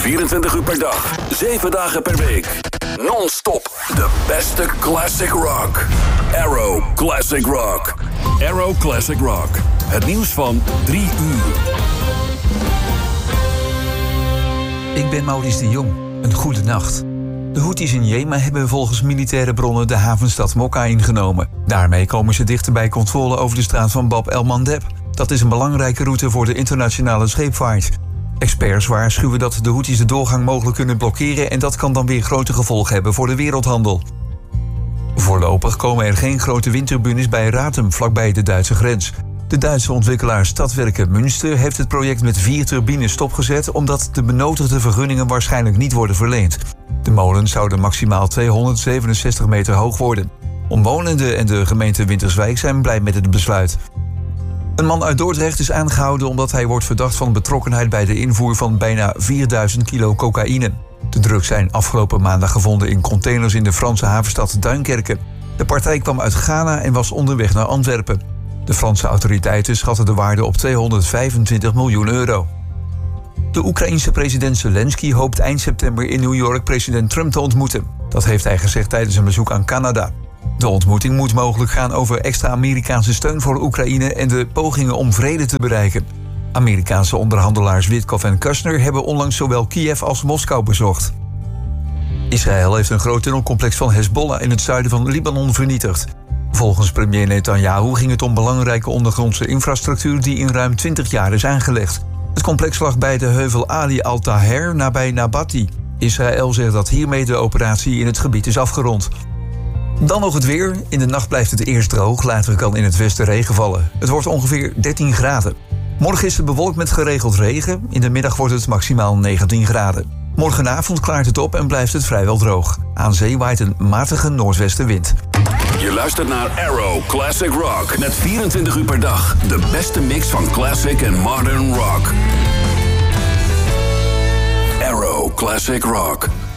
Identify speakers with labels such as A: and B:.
A: 24 uur per dag, 7 dagen per week. Non-stop de beste classic rock. Arrow Classic Rock. Arrow Classic Rock. Het nieuws van 3 uur.
B: Ik ben Maurice de Jong. Een goede nacht. De Houthis in Jemen hebben volgens militaire bronnen de havenstad Mokka ingenomen. Daarmee komen ze dichter bij controle over de straat van Bab el-Mandeb. Dat is een belangrijke route voor de internationale scheepvaart. Experts waarschuwen dat de Houthis de doorgang mogelijk kunnen blokkeren en dat kan dan weer grote gevolgen hebben voor de wereldhandel. Voorlopig komen er geen grote windturbines bij Ratum, vlakbij de Duitse grens. De Duitse ontwikkelaar Stadwerke Münster heeft het project met 4 turbines stopgezet omdat de benodigde vergunningen waarschijnlijk niet worden verleend. De molens zouden maximaal 267 meter hoog worden. Omwonenden en de gemeente Winterswijk zijn blij met het besluit. Een man uit Dordrecht is aangehouden omdat hij wordt verdacht van betrokkenheid bij de invoer van bijna 4000 kilo cocaïne. De drugs zijn afgelopen maandag gevonden in containers in de Franse havenstad Duinkerke. De partij kwam uit Ghana en was onderweg naar Antwerpen. De Franse autoriteiten schatten de waarde op 225 miljoen euro. De Oekraïense president Zelensky hoopt eind september in New York president Trump te ontmoeten. Dat heeft hij gezegd tijdens een bezoek aan Canada. De ontmoeting moet mogelijk gaan over extra Amerikaanse steun voor Oekraïne en de pogingen om vrede te bereiken. Amerikaanse onderhandelaars Witkoff en Kushner hebben onlangs zowel Kiev als Moskou bezocht. Israël heeft een groot tunnelcomplex van Hezbollah in het zuiden van Libanon vernietigd. Volgens premier Netanyahu ging het om belangrijke ondergrondse infrastructuur die in ruim 20 jaar is aangelegd. Het complex lag bij de heuvel Ali al-Taher nabij Nabati. Israël zegt dat hiermee de operatie in het gebied is afgerond. Dan nog het weer. In de nacht blijft het eerst droog, later kan in het westen regen vallen. Het wordt ongeveer 13 graden. Morgen is het bewolkt met geregeld regen. In de middag wordt het maximaal 19 graden. Morgenavond klaart het op en blijft het vrijwel droog. Aan zee waait een matige noordwestenwind.
A: Je luistert naar Arrow Classic Rock. Met 24 uur per dag de beste mix van classic en modern rock. Arrow Classic Rock.